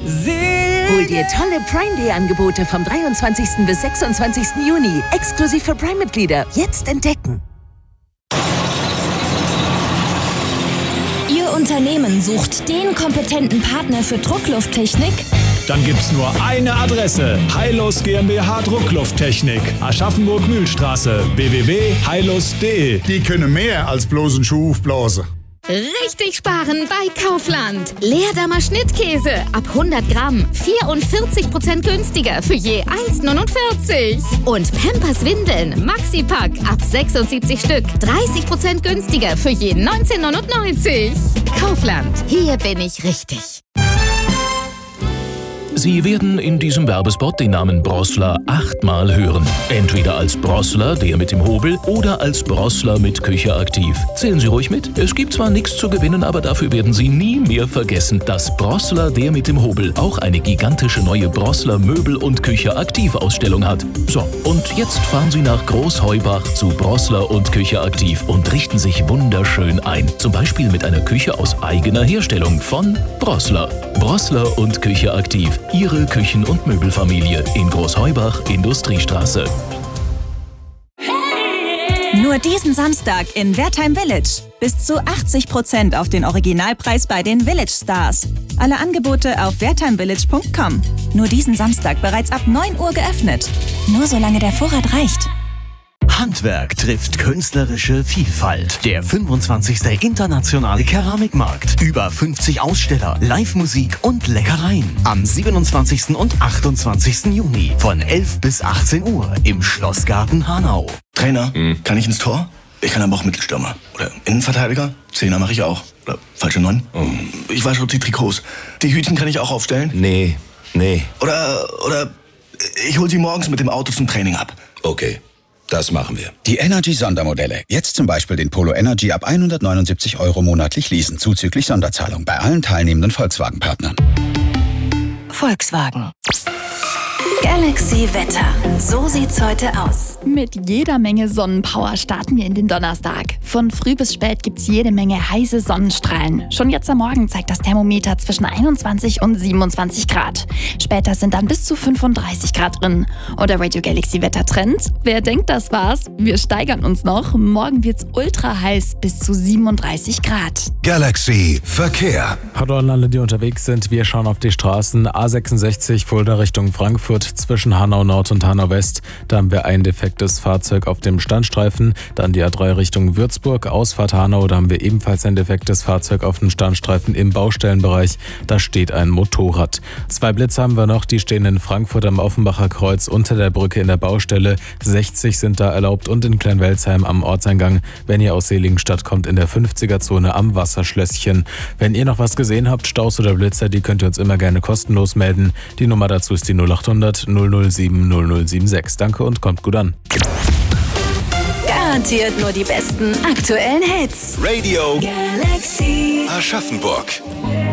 Hol dir tolle Prime Day Angebote vom 23. bis 26. Juni. Exklusiv für Prime-Mitglieder. Jetzt entdecken. Ihr Unternehmen sucht den kompetenten Partner für Drucklufttechnik? Dann gibt's nur eine Adresse. Heilus GmbH Drucklufttechnik. Aschaffenburg-Mühlstraße. www.heilus.de. Die können mehr als bloß einen Schuh aufblasen. Richtig sparen bei Kaufland. Leerdammer Schnittkäse ab 100 Gramm 44% günstiger für je 1,49. Und Pampers Windeln Maxi-Pack ab 76 Stück 30% günstiger für je 19,99. Kaufland, hier bin ich richtig. Sie werden in diesem Werbespot den Namen Brossler 8-mal hören. Entweder als Brossler, der mit dem Hobel, oder als Brossler mit Küche aktiv. Zählen Sie ruhig mit. Es gibt zwar nichts zu gewinnen, aber dafür werden Sie nie mehr vergessen, dass Brossler, der mit dem Hobel, auch eine gigantische neue Brossler Möbel- und Küche aktiv Ausstellung hat. So, und jetzt fahren Sie nach Großheubach zu Brossler und Küche aktiv und richten sich wunderschön ein. Zum Beispiel mit einer Küche aus eigener Herstellung von Brossler. Brossler und Küche aktiv. Ihre Küchen- und Möbelfamilie in Großheubach, Industriestraße. Nur diesen Samstag in Wertheim Village. Bis zu 80% auf den Originalpreis bei den Village Stars. Alle Angebote auf wertheimvillage.com. Nur diesen Samstag bereits ab 9 Uhr geöffnet. Nur solange der Vorrat reicht. Handwerk trifft künstlerische Vielfalt. Der 25. Internationale Keramikmarkt. Über 50 Aussteller, Live-Musik und Leckereien. Am 27. und 28. Juni von 11 bis 18 Uhr im Schlossgarten Hanau. Trainer, kann ich ins Tor? Ich kann aber auch Mittelstürmer. Oder Innenverteidiger? Zehner mache ich auch. Oder falsche 9? Ich wasche die Trikots. Die Hütchen kann ich auch aufstellen? Nee. Oder ich hol sie morgens mit dem Auto zum Training ab. Okay. Das machen wir. Die Energy-Sondermodelle. Jetzt zum Beispiel den Polo Energy ab 179 € monatlich leasen, zuzüglich Sonderzahlung bei allen teilnehmenden Volkswagen-Partnern. Volkswagen. Galaxy Wetter. So sieht's heute aus. Mit jeder Menge Sonnenpower starten wir in den Donnerstag. Von früh bis spät gibt's jede Menge heiße Sonnenstrahlen. Schon jetzt am Morgen zeigt das Thermometer zwischen 21 und 27 Grad. Später sind dann bis zu 35 Grad drin. Und der Radio Galaxy Wettertrend? Wer denkt, das war's? Wir steigern uns noch. Morgen wird's ultra heiß bis zu 37 Grad. Galaxy Verkehr. Hallo an alle, die unterwegs sind. Wir schauen auf die Straßen. A66 Fulda Richtung Frankfurt zwischen Hanau Nord und Hanau West. Da haben wir ein defektes Fahrzeug auf dem Standstreifen. Dann die A3 Richtung Würzburg, Ausfahrt Hanau. Da haben wir ebenfalls ein defektes Fahrzeug auf dem Standstreifen im Baustellenbereich. Da steht ein Motorrad. 2 Blitze haben wir noch. Die stehen in Frankfurt am Offenbacher Kreuz unter der Brücke in der Baustelle. 60 sind da erlaubt und in Kleinwelzheim am Ortseingang, wenn ihr aus Seligenstadt kommt, in der 50er-Zone am Wasserschlösschen. Wenn ihr noch was gesehen habt, Staus oder Blitzer, die könnt ihr uns immer gerne kostenlos melden. Die Nummer dazu ist die 0800 007 0076. Danke und kommt gut an. Garantiert nur die besten aktuellen Hits. Radio Galaxy Aschaffenburg.